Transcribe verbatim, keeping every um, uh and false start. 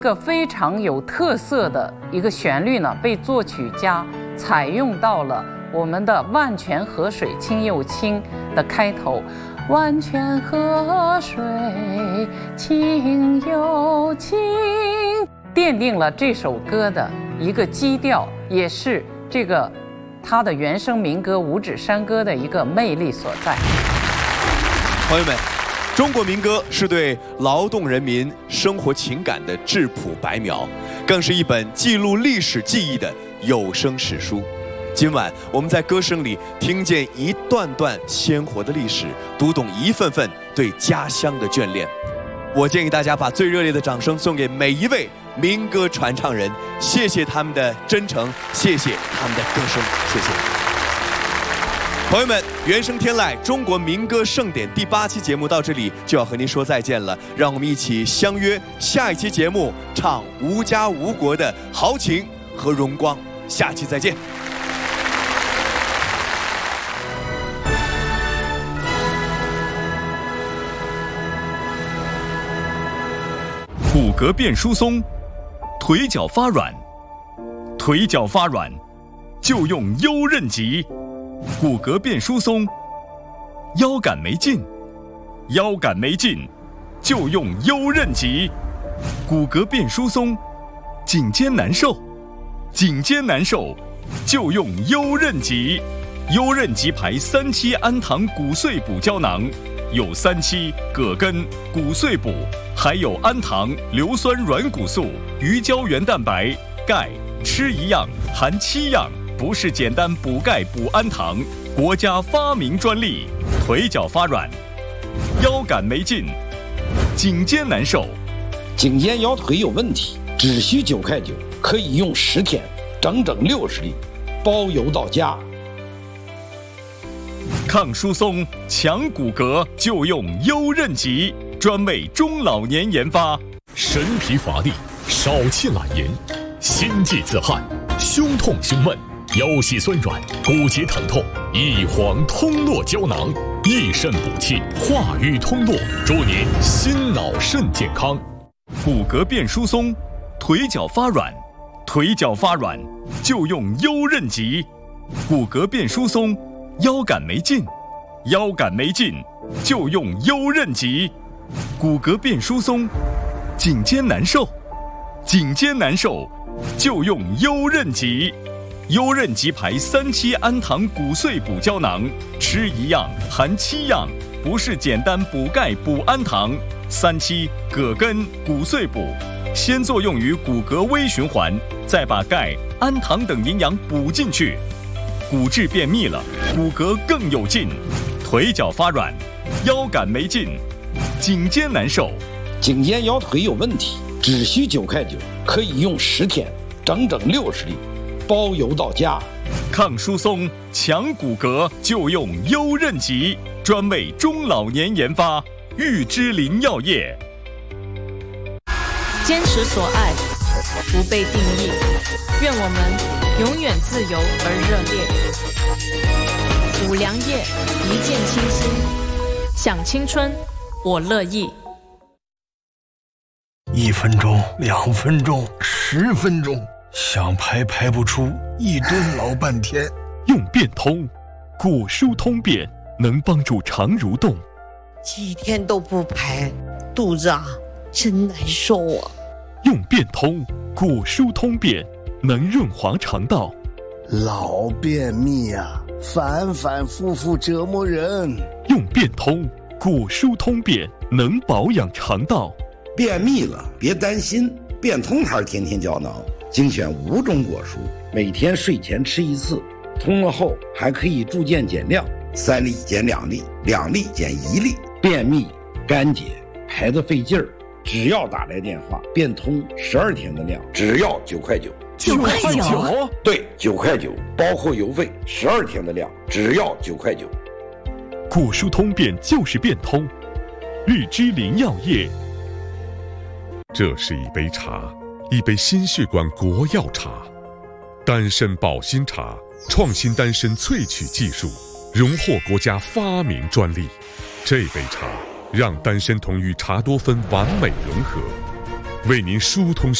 一个非常有特色的一个旋律呢，被作曲家采用到了我们的《万泉河水清又清》的开头。万泉河水清又清，奠定了这首歌的一个基调，也是这个它的原声民歌《五指山歌》的一个魅力所在。 朋友们，中国民歌是对劳动人民生活情感的质朴白描，更是一本记录历史记忆的有声史书。今晚我们在歌声里听见一段段鲜活的历史，读懂一份份对家乡的眷恋。我建议大家把最热烈的掌声送给每一位民歌传唱人，谢谢他们的真诚，谢谢他们的歌声，谢谢。朋友们，原声天籁中国民歌盛典第八期节目到这里就要和您说再见了，让我们一起相约下一期节目，唱无家无国的豪情和荣光。下期再见。 骨骼变疏松，腿脚发软，腿脚发软就用优韧极。骨骼变疏松，腰杆没劲，腰杆没劲就用优韧极。骨骼变疏松，颈肩难受，颈肩难受就用优韧极。优韧极牌三七氨糖骨碎补胶囊，有三七、葛根、骨碎补，还有氨糖、硫酸软骨素、鱼胶原蛋白、钙，吃一样含七样，不是简单补钙补氨糖，国家发明专利。腿脚发软，腰杆没劲，颈肩难受， 颈肩腰腿有问题，只需九块九，可以用十天，整整六十粒，包邮到家。 抗疏松、强骨骼就用优韧极，专为中老年研发。 神疲乏力，少气懒言，心悸自汗，胸痛胸闷，腰膝酸软，骨节疼痛，一黄通络胶囊，益肾补气，化瘀通络，祝您心脑肾健康。 骨骼变疏松，腿脚发软，腿脚发软就用优韧极。骨骼变疏松，腰杆没劲，腰杆没劲就用优韧极。骨骼变疏松，颈肩难受，颈肩难受就用优韧极。优韧极牌三七氨糖骨碎补胶囊，吃一样含七样，不是简单补钙补氨糖。三七、葛根、骨碎补，先作用于骨骼微循环，再把钙、氨糖等营养补进去，骨质变密了，骨骼更有劲。腿脚发软，腰杆没劲，颈肩难受， 颈肩腰腿有问题，只需九块九，可以用十天，整整六十粒，包邮到家。 抗疏松、强骨骼就用优韧极，专为中老年研发。玉芝林药业， 坚持所爱，不被定义，愿我们永远自由而热烈。五粮液，一见倾心，想青春，我乐意。 一分钟，两分钟，十分钟，想排排不出，一蹲老半天。 用变通，骨疏通便，能帮助肠蠕动。 几天都不排，肚子啊真难受啊。 用变通，骨疏通便，能润滑肠道。 老便秘啊，反反复复折磨人。 用变通，骨疏通便，能保养肠道。 便秘了别担心，变通牌天天胶囊精选五种果蔬，每天睡前吃一次，通了后还可以逐渐减量，三粒减两粒，两粒减一粒。便秘、干结、排得费劲儿，只要打来电话，变通十二天的量，只要九块九。 九块九？ 对，九块九，包括邮费，十二天的量，只要九块九。 骨疏通便就是变通，玉芝林药业。 这是一杯茶，一杯心血管国药茶，丹参保心茶，创新丹参萃取技术，荣获国家发明专利。这杯茶让丹参同与茶多酚完美融合， 为您疏通